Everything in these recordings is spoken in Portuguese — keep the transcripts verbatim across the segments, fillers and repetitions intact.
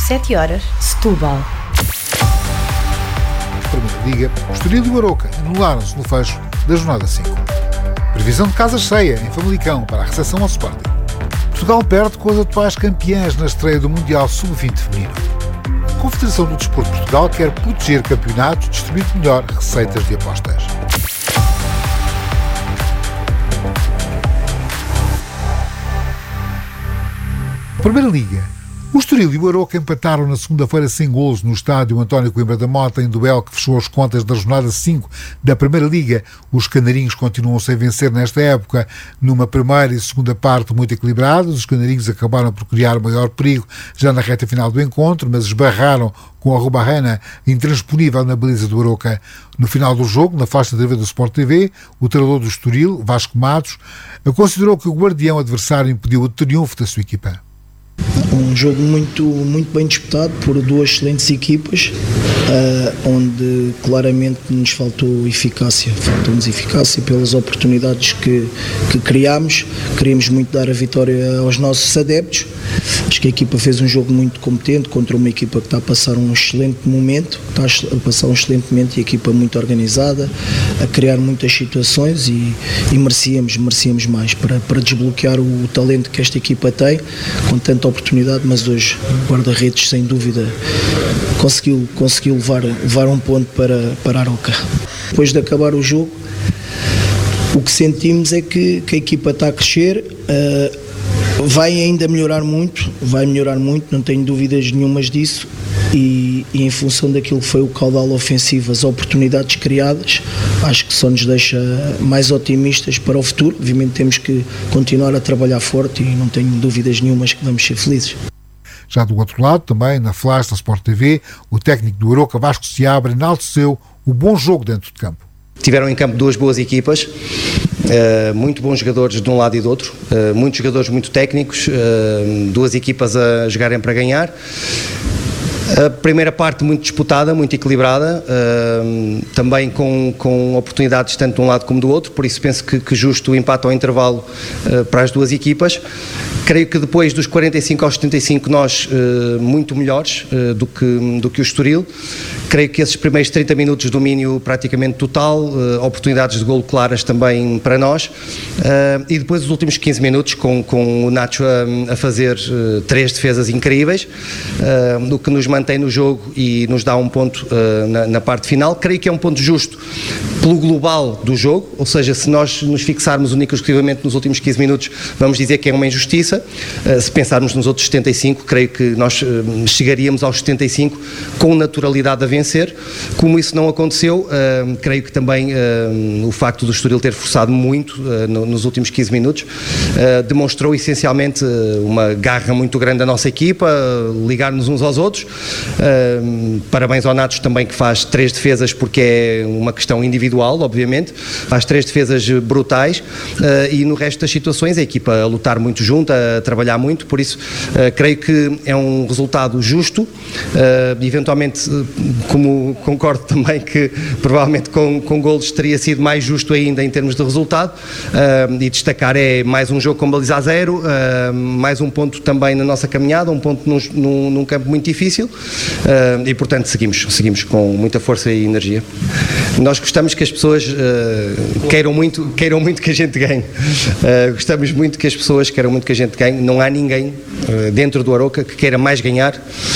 sete horas, Setúbal. Primeira Liga, o Estoril e o Arouca anularam-se no fecho da jornada cinco. Previsão de casa cheia em Famalicão para a recepção ao Sporting. Portugal perde com as atuais campeãs na estreia do Mundial sub vinte feminino. A Confederação do Desporto de Portugal quer proteger campeonatos, distribuir melhor receitas de apostas. Primeira Liga. O Estoril e o Arouca empataram na segunda-feira sem golos no estádio António Coimbra da Mota, em duelo que fechou as contas da jornada cinco da Primeira Liga. Os canarinhos continuam sem vencer nesta época. Numa primeira e segunda parte muito equilibradas, os canarinhos acabaram por criar o maior perigo já na reta final do encontro, mas esbarraram com a Rubarrana intransponível na baliza do Arouca. No final do jogo, na faixa de T V do Sport T V, o treinador do Estoril, Vasco Matos, considerou que o guardião adversário impediu o triunfo da sua equipa. Um jogo muito, muito bem disputado por duas excelentes equipas, uh, onde claramente nos faltou eficácia, faltou-nos eficácia pelas oportunidades que, que criámos. Queríamos muito dar a vitória aos nossos adeptos. Acho que a equipa fez um jogo muito competente contra uma equipa que está a passar um excelente momento, está a passar um excelente momento e a equipa muito organizada, a criar muitas situações e, e merecíamos, merecíamos mais para, para desbloquear o, o talento que esta equipa tem, com tanta oportunidade, mas hoje o guarda-redes sem dúvida conseguiu, conseguiu levar, levar um ponto para, para Arouca. Depois de acabar o jogo, o que sentimos é que, que a equipa está a crescer, uh, vai ainda melhorar muito, vai melhorar muito, não tenho dúvidas nenhumas disso, e, e em função daquilo que foi o caudal ofensivo, as oportunidades criadas, acho que só nos deixa mais otimistas para o futuro. Obviamente temos que continuar a trabalhar forte e não tenho dúvidas nenhumas que vamos ser felizes. Já do outro lado, também na Flash da Sport T V, o técnico do Arouca, Vasco Seabra, enalteceu o bom jogo dentro de campo. Tiveram em campo duas boas equipas, uh, muito bons jogadores de um lado e do outro, uh, muitos jogadores muito técnicos, uh, duas equipas a jogarem para ganhar. A primeira parte muito disputada, muito equilibrada, uh, também com, com oportunidades tanto de um lado como do outro, por isso penso que, que justo o empate ao intervalo uh, para as duas equipas. Creio que depois dos quarenta e cinco aos setenta e cinco nós uh, muito melhores uh, do, que, do que o Estoril. Creio que esses primeiros trinta minutos de domínio praticamente total, uh, oportunidades de golo claras também para nós, uh, e depois os últimos quinze minutos com, com o Nacho a, a fazer uh, três defesas incríveis, uh, o que nos mantém no jogo e nos dá um ponto uh, na, na parte final. Creio que é um ponto justo pelo global do jogo, ou seja, se nós nos fixarmos única e exclusivamente nos últimos quinze minutos, vamos dizer que é uma injustiça. Uh, se pensarmos nos outros setenta e cinco, creio que nós uh, chegaríamos aos setenta e cinco com naturalidade a vencer. Como isso não aconteceu, uh, creio que também uh, o facto do Estoril ter forçado muito uh, no, nos últimos quinze minutos uh, demonstrou essencialmente uh, uma garra muito grande da nossa equipa, uh, ligar-nos uns aos outros. Uh, parabéns ao Natos também, que faz três defesas, porque é uma questão individual, obviamente, faz três defesas brutais, uh, e no resto das situações a equipa a lutar muito junto, a trabalhar muito, por isso uh, creio que é um resultado justo, uh, eventualmente, uh, como concordo também que provavelmente com, com golos teria sido mais justo ainda em termos de resultado, uh, e destacar é mais um jogo com baliza a zero, uh, mais um ponto também na nossa caminhada, um ponto num, num, num campo muito difícil, uh, e portanto seguimos, seguimos com muita força e energia. Nós gostamos que as pessoas uh, queiram, muito, queiram muito que a gente ganhe, uh, gostamos muito que as pessoas queiram muito que a gente ganhe, não há ninguém uh, dentro do Arouca que queira mais ganhar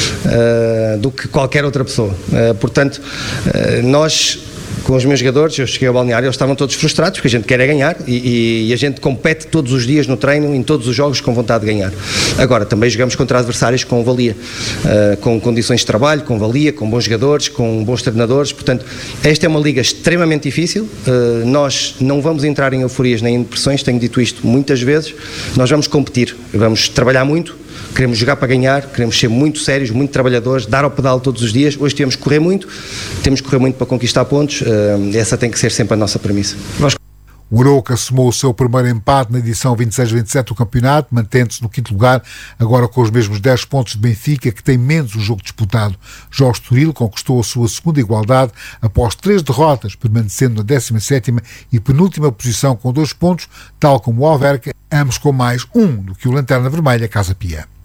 uh, do que qualquer outra pessoa, uh, portanto uh, nós com os meus jogadores, eu cheguei ao balneário, eles estavam todos frustrados, porque a gente quer é ganhar e, e, e a gente compete todos os dias no treino, em todos os jogos, com vontade de ganhar. Agora, também jogamos contra adversários com valia, uh, com condições de trabalho, com valia, com bons jogadores, com bons treinadores, portanto, esta é uma liga extremamente difícil, uh, nós não vamos entrar em euforias nem em depressões, tenho dito isto muitas vezes, nós vamos competir, vamos trabalhar muito, queremos jogar para ganhar, queremos ser muito sérios, muito trabalhadores, dar ao pedal todos os dias. Hoje temos que correr muito, temos que correr muito para conquistar pontos, uh, essa tem que ser sempre a nossa premissa. Nós... O Arouca somou o seu primeiro empate na edição vinte e seis vinte e sete do campeonato, mantendo-se no quinto lugar, agora com os mesmos dez pontos de Benfica, que tem menos um jogo disputado. Já o Estoril conquistou a sua segunda igualdade após três derrotas, permanecendo na décima sétima e penúltima posição com dois pontos, tal como o Alverca, ambos com mais um do que o Lanterna Vermelha Casa Pia.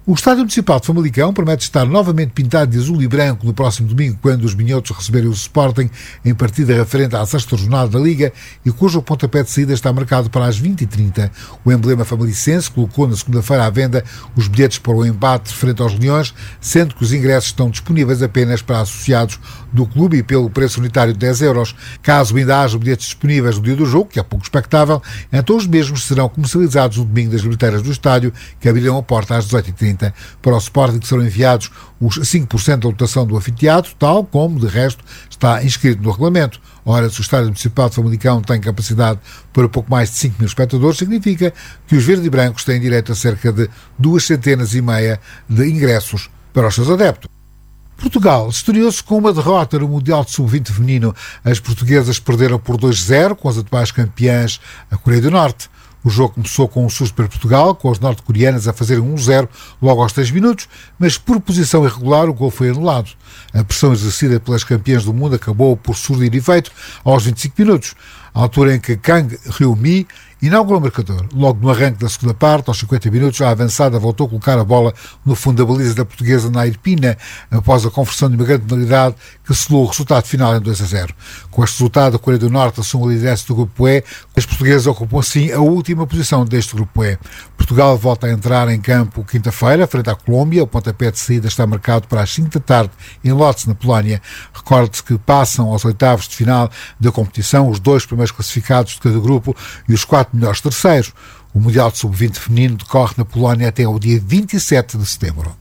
O Estádio Municipal de Famalicão promete estar novamente pintado de azul e branco no próximo domingo, quando os minhotos receberem o Sporting em partida referente à sexta jornada da Liga e cujo pontapé de saída está marcado para as vinte e trinta. O emblema famalicense colocou na segunda-feira à venda os bilhetes para o embate frente aos Leões, sendo que os ingressos estão disponíveis apenas para associados do clube e pelo preço unitário de dez euros. Caso ainda haja bilhetes disponíveis no dia do jogo, que é pouco expectável, então os mesmos serão comercializados no domingo das bilheteiras do estádio, que abrirão a porta às dezoito e trinta. Para o Sporting serão enviados os cinco por cento da lotação do anfiteatro, tal como, de resto, está inscrito no regulamento. Ora, se o Estádio Municipal de Famalicão tem capacidade para pouco mais de cinco mil espectadores, significa que os verdes e brancos têm direito a cerca de duas centenas e meia de ingressos para os seus adeptos. Portugal estreou-se com uma derrota no Mundial de sub vinte feminino. As portuguesas perderam por dois a zero com as atuais campeãs, a Coreia do Norte. O jogo começou com um susto para Portugal, com as norte-coreanas a fazerem um a zero logo aos três minutos, mas por posição irregular o gol foi anulado. A pressão exercida pelas campeãs do mundo acabou por surtir efeito aos vinte e cinco minutos, à altura em que Kang Hyun-mi inaugurou o marcador. Logo no arranque da segunda parte, aos cinquenta minutos, a avançada voltou a colocar a bola no fundo da baliza da portuguesa Nair Pina, após a conversão de uma grande penalidade que selou o resultado final em dois a zero. Com este resultado, a Coreia do Norte assume a liderança do Grupo E. As portuguesas ocupam assim a última posição deste Grupo E. Portugal volta a entrar em campo quinta-feira, frente à Colômbia. O pontapé de saída está marcado para as cinco da tarde, em Lodz, na Polónia. Recorde-se que passam aos oitavos de final da competição os dois primeiros classificados de cada grupo e os quatro melhores terceiros. O Mundial de sub vinte feminino decorre na Polónia até ao dia vinte e sete de setembro.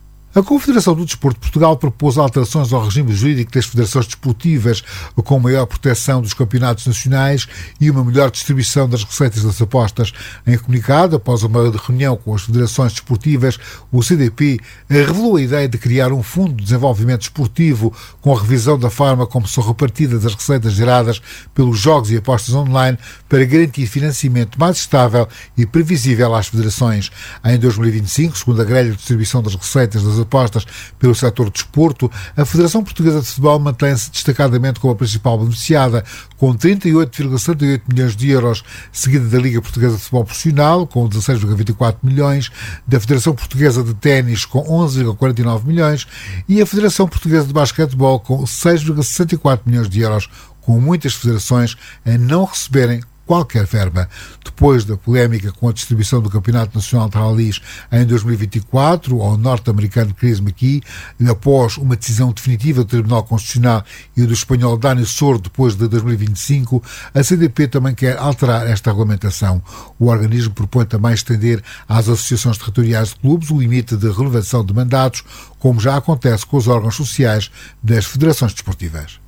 A Confederação do Desporto de Portugal propôs alterações ao regime jurídico das federações desportivas, com maior proteção dos campeonatos nacionais e uma melhor distribuição das receitas das apostas. Em comunicado, após uma reunião com as federações desportivas, o C D P revelou a ideia de criar um fundo de desenvolvimento desportivo com a revisão da forma como são repartidas as receitas geradas pelos jogos e apostas online para garantir financiamento mais estável e previsível às federações. Em dois mil e vinte e cinco, segundo a grelha de distribuição das receitas das apostas pelo setor do desporto, a Federação Portuguesa de Futebol mantém-se destacadamente como a principal beneficiada, com trinta e oito vírgula setenta e oito milhões de euros, seguida da Liga Portuguesa de Futebol Profissional, com dezasseis vírgula vinte e quatro milhões, da Federação Portuguesa de Ténis, com onze vírgula quarenta e nove milhões, e a Federação Portuguesa de Basquetebol, com seis vírgula sessenta e quatro milhões de euros, com muitas federações a não receberem qualquer verba. Depois da polémica com a distribuição do Campeonato Nacional de Rallys em dois mil e vinte e quatro ao norte-americano Chris McKee, e após uma decisão definitiva do Tribunal Constitucional e do espanhol Dani Sordo depois de dois mil e vinte e cinco, a C D P também quer alterar esta regulamentação. O organismo propõe também estender às associações territoriais de clubes o limite de renovação de mandatos, como já acontece com os órgãos sociais das federações desportivas.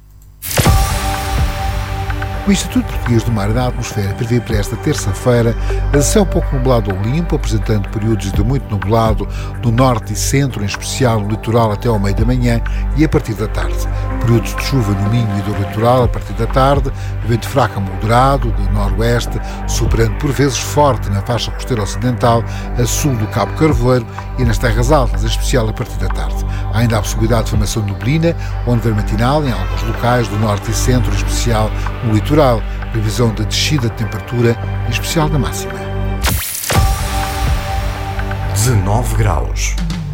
O Instituto Português do Mar e da Atmosfera prevê para esta terça-feira céu pouco nublado ou limpo, apresentando períodos de muito nublado no norte e centro, em especial no litoral até ao meio da manhã e a partir da tarde. Períodos de chuva no Minho e do litoral a partir da tarde, vento fraco a moderado, de noroeste, soprando por vezes forte na faixa costeira ocidental, a sul do Cabo Carvoeiro e nas terras altas, em especial a partir da tarde. Há ainda a possibilidade de formação de neblina, onde ver matinal em alguns locais do norte e centro, em especial no litoral. Previsão de descida de temperatura, em especial da máxima. dezanove graus.